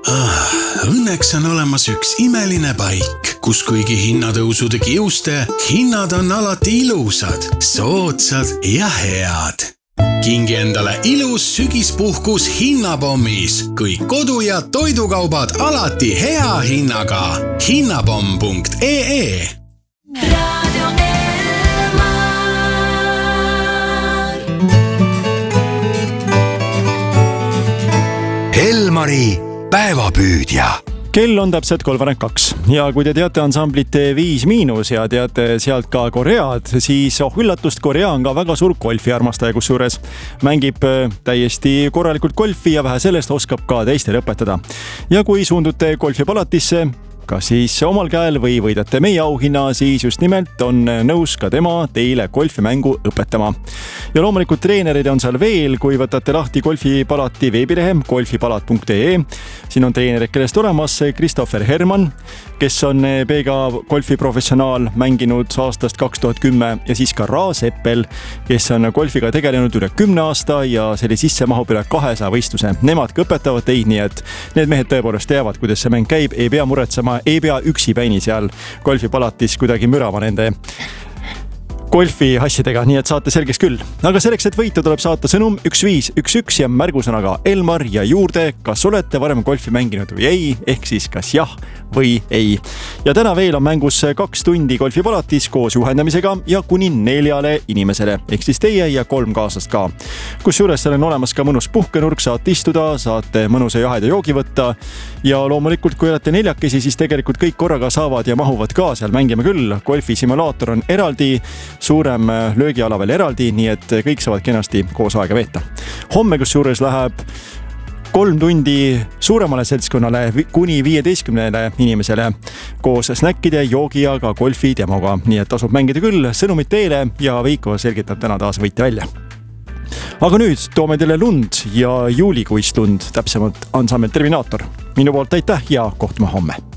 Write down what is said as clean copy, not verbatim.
Õnneks on olemas üks imeline paik, kus kuigi hinnatõusude kiuste, hinnad on alati ilusad, soodsad ja head. Kingi endale ilus sügispuhkus Hinnapommis, kui kodu- ja toidukaubad alati hea hinnaga. Hinnapomm.ee Radio Elmari päevapüüdja. Kell on täpselt 3:02 ja kui te teate ansamblit 5- ja teate sealt ka Koread, siis üllatust, Korea on ka väga suur golfiarmastaja, kusjuures mängib täiesti korralikult golfi ja vähe sellest oskab ka teistele õpetada. Ja kui suundute golfipalatisse, kas siis omal käel või võidate meie auhinna, siis just nimelt on nõus ka tema teile golfimängu õpetama. Ja loomulikult treenereid on seal veel, kui võtate lahti golfipalati veebilehe golfipalat.ee. Siin on treenerid, kellest olemas Christopher Herman, kes on PGA golfiprofessionaal, mänginud aastast 2010 ja siis ka Ra Seppel, kes on golfiga tegelenud üle 10 aasta ja selle sisse mahub üle 200 võistluse. Nemad ka õpetavad teid, nii et need mehed tõepoolest teavad, kuidas see mäng käib, ei pea muretsema, ei pea üksipäini seal golfipalatis kuidagi mürama nende golfi asjadega, nii et saate selgeks küll. Aga selleks, et võita, tuleb saata sõnum 1511 ja märgusõnaga Elmar ja juurde, kas olete varem golfi mänginud või ei, ehk siis kas jah või ei. Ja täna veel on mängus 2 tundi golfipalatis koos juhendamisega ja kuni 4 inimesele, ehk siis teie ja 3 kaaslast ka. Kusjuures seal on olemas ka mõnus puhkenurk, saate istuda, saate mõnusa jaheda joogi võtta ja loomulikult, kui olete 4, siis tegelikult kõik korraga saavad ja mahuvad ka seal mängima küll. Golfisimulaator on eraldi, suurem löögiala veel eraldi, nii et kõik saavad kenasti koos aega veeta. Homme kusjuures läheb 3 tundi suuremale seltskonnale kuni 15 inimesele koos snäkkide, joogi ja ka golfi demoga. Nii et tasub mängida küll, sõnumid teile ja Veiko selgitab täna taas võitja välja. Aga nüüd toome teile lund ja juulikuist lund, täpsemalt ansambel Terminaator. Minu poolt aitäh ja kohtume homme.